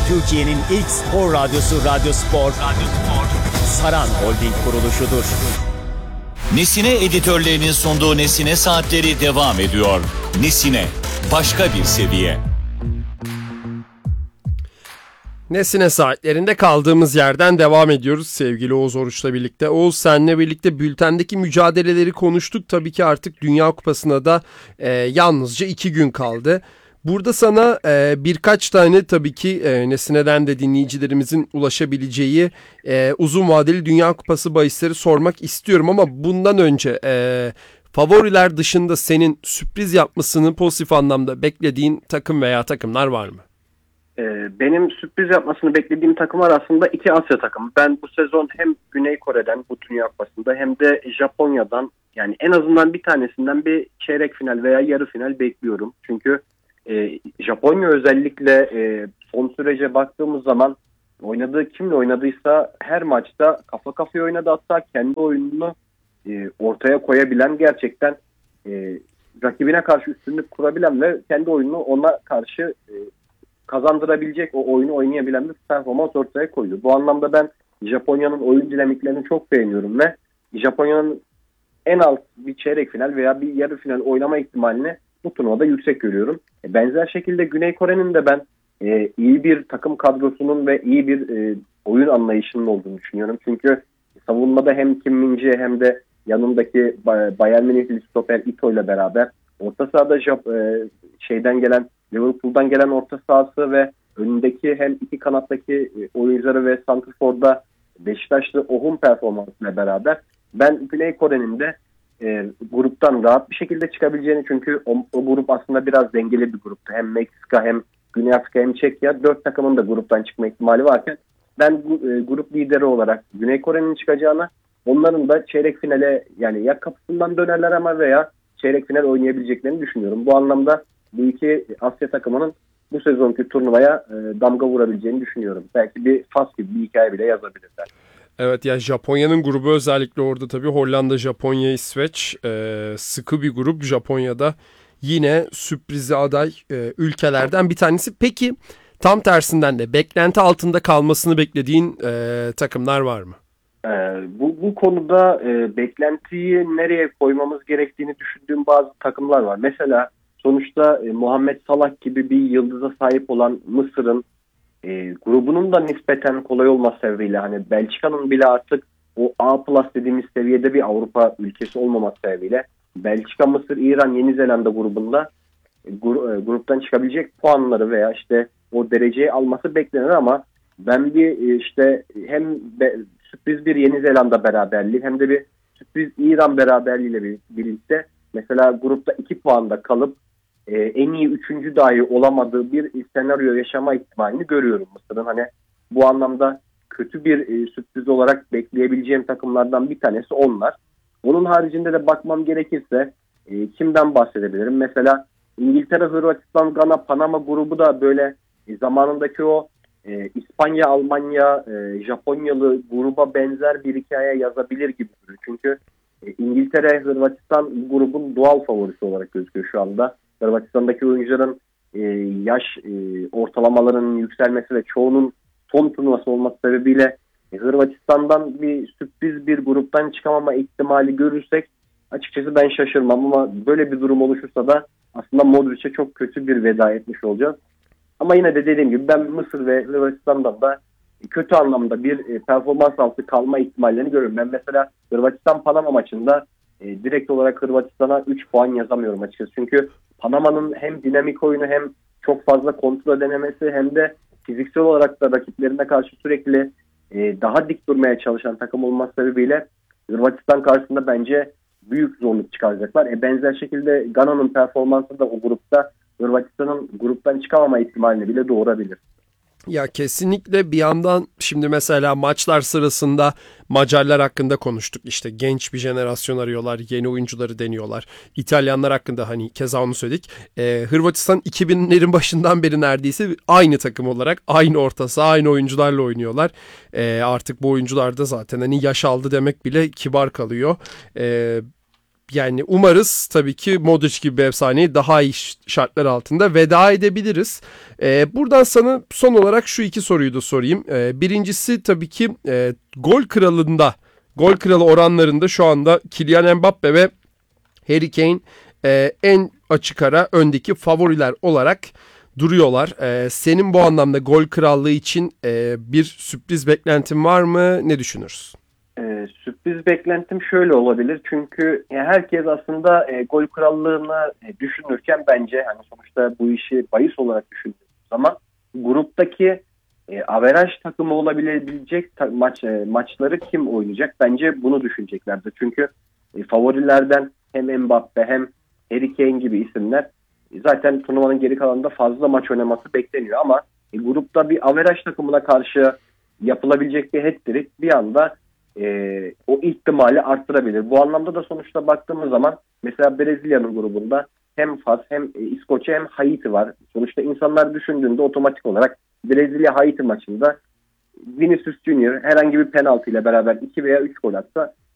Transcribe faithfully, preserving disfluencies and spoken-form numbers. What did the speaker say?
Türkiye'nin ilk spor radyosu Radyo Spor, Radyo Spor, Saran Holding kuruluşudur. Nesine editörlerinin sunduğu Nesine Saatleri devam ediyor. Nesine, başka bir seviye. Nesine Saatlerinde kaldığımız yerden devam ediyoruz sevgili Oğuz Oruç'la birlikte. Oğuz, seninle birlikte bültendeki mücadeleleri konuştuk. Tabii ki artık Dünya Kupası'na da e, yalnızca iki gün kaldı. Burada sana e, birkaç tane tabii ki e, Nesine'den de dinleyicilerimizin ulaşabileceği e, uzun vadeli Dünya Kupası bahisleri sormak istiyorum. Ama bundan önce e, favoriler dışında senin sürpriz yapmasını pozitif anlamda beklediğin takım veya takımlar var mı? Benim sürpriz yapmasını beklediğim takımlar aslında iki Asya takımı. Ben bu sezon hem Güney Kore'den bu Dünya Kupası'nda hem de Japonya'dan, yani en azından bir tanesinden bir çeyrek final veya yarı final bekliyorum. Çünkü e, Japonya özellikle e, son sürece baktığımız zaman oynadığı kimle oynadıysa her maçta kafa kafaya oynadı. Hatta kendi oyununu e, ortaya koyabilen, gerçekten e, rakibine karşı üstünlük kurabilen ve kendi oyununu ona karşı e, kazandırabilecek o oyunu oynayabilen bir performans ortaya koyuyor. Bu anlamda ben Japonya'nın oyun dinamiklerini çok beğeniyorum ve Japonya'nın en alt bir çeyrek final veya bir yarı final oynama ihtimalini bu turnuvada yüksek görüyorum. E, benzer şekilde Güney Kore'nin de ben e, iyi bir takım kadrosunun ve iyi bir e, oyun anlayışının olduğunu düşünüyorum. Çünkü savunmada hem Kim Min-jae hem de yanındaki Bayern Münihli stoper Ito ile beraber orta sahada Jap- e, şeyden gelen Liverpool'dan gelen orta sahası ve önündeki hem iki kanattaki oyuncuları ve santrforda Beşiktaşlı Ohun performansıyla beraber ben Güney Kore'nin de e, gruptan rahat bir şekilde çıkabileceğini, çünkü o, o grup aslında biraz dengeli bir gruptu. Hem Meksika hem Güney Afrika hem Çekya, dört takımın da gruptan çıkma ihtimali varken ben bu, e, grup lideri olarak Güney Kore'nin çıkacağına, onların da çeyrek finale, yani ya kapısından dönerler ama veya çeyrek final oynayabileceklerini düşünüyorum. Bu anlamda bu iki Asya takımının bu sezonki turnuvaya e, damga vurabileceğini düşünüyorum. Belki bir Fas gibi bir hikaye bile yazabilirler. Evet, yani Japonya'nın grubu özellikle orada tabii Hollanda, Japonya, İsveç e, sıkı bir grup. Japonya'da yine sürprize aday e, ülkelerden bir tanesi. Peki tam tersinden de beklenti altında kalmasını beklediğin e, takımlar var mı? E, bu, bu konuda e, beklentiyi nereye koymamız gerektiğini düşündüğüm bazı takımlar var. Mesela sonuçta e, Muhammed Salah gibi bir yıldıza sahip olan Mısır'ın e, grubunun da nispeten kolay olması sebebiyle, hani Belçika'nın bile artık o A plus dediğimiz seviyede bir Avrupa ülkesi olmaması sebebiyle Belçika, Mısır, İran, Yeni Zelanda grubunda e, gru, e, gruptan çıkabilecek puanları veya işte o dereceyi alması beklenir ama ben bir e, işte hem be, sürpriz bir Yeni Zelanda beraberliği hem de bir sürpriz İran beraberliğiyle bir, birlikte mesela grupta iki puanda kalıp e, en iyi üçüncü dahi olamadığı bir senaryo yaşama ihtimalini görüyorum Mısır'ın. Hani bu anlamda kötü bir e, sürpriz olarak bekleyebileceğim takımlardan bir tanesi onlar. Onun haricinde de bakmam gerekirse e, kimden bahsedebilirim? Mesela İngiltere, Hırvatistan, Gana, Panama grubu da böyle e, zamanındaki o e, İspanya, Almanya, e, Japonyalı gruba benzer bir hikaye yazabilir gibi duruyor. Çünkü e, İngiltere, Hırvatistan grubun doğal favorisi olarak gözüküyor şu anda. Hırvatistan'daki oyuncuların e, yaş e, ortalamalarının yükselmesi ve çoğunun son turnuvası olması sebebiyle e, Hırvatistan'dan bir sürpriz bir gruptan çıkamama ihtimali görürsek açıkçası ben şaşırmam ama böyle bir durum oluşursa da aslında Modric'e çok kötü bir veda etmiş olacağız. Ama yine de dediğim gibi ben Mısır ve Hırvatistan'dan da kötü anlamda bir e, performans altı kalma ihtimallerini görüyorum. Ben mesela Hırvatistan-Panama maçında e, direkt olarak Hırvatistan'a üç puan yazamıyorum açıkçası. Çünkü Panama'nın hem dinamik oyunu hem çok fazla kontrol denemesi hem de fiziksel olarak da rakiplerine karşı sürekli e, daha dik durmaya çalışan takım olması sebebiyle Hırvatistan karşısında bence büyük zorluk çıkaracaklar. E, benzer şekilde Gana'nın performansı da o grupta Hırvatistan'ın gruptan çıkamama ihtimalini bile doğurabilir. Ya kesinlikle bir yandan şimdi mesela maçlar sırasında Macarlar hakkında konuştuk. İşte genç bir jenerasyon arıyorlar, yeni oyuncuları deniyorlar. İtalyanlar hakkında hani keza onu söyledik. Ee, Hırvatistan iki binlerin başından beri neredeyse aynı takım olarak aynı orta saha, aynı oyuncularla oynuyorlar. Ee, artık bu oyuncular da zaten hani yaş aldı demek bile kibar kalıyor. Ee, yani umarız tabii ki Modric gibi bir efsaneyi daha iyi şartlar altında veda edebiliriz. Ee, buradan sana son olarak şu iki soruyu da sorayım. Ee, birincisi tabii ki e, gol kralında, gol kralı oranlarında şu anda Kylian Mbappe ve Harry Kane e, en açık ara öndeki favoriler olarak duruyorlar. Ee, senin bu anlamda gol krallığı için e, bir sürpriz beklentin var mı? Ne düşünürsün? Ee, sürpriz beklentim şöyle olabilir. Çünkü e, herkes aslında e, gol krallığını e, düşünürken bence hani sonuçta bu işi bahis olarak düşündüğümüz zaman gruptaki e, averaj takımı olabilecek ta- maç e, maçları kim oynayacak? Bence bunu düşüneceklerdir. Çünkü e, favorilerden hem Mbappe hem Harry Kane gibi isimler e, zaten turnuvanın geri kalanında fazla maç oynaması bekleniyor ama e, grupta bir averaj takımına karşı yapılabilecek bir hat-trick bir anda e, o ihtimali arttırabilir. Bu anlamda da sonuçta baktığımız zaman mesela Brezilya'nın grubunda hem Fas hem e, İskoçya hem Haiti var. Sonuçta insanlar düşündüğünde otomatik olarak Brezilya-Haiti maçında Vinicius Junior herhangi bir penaltı ile beraber iki veya üç gol atsa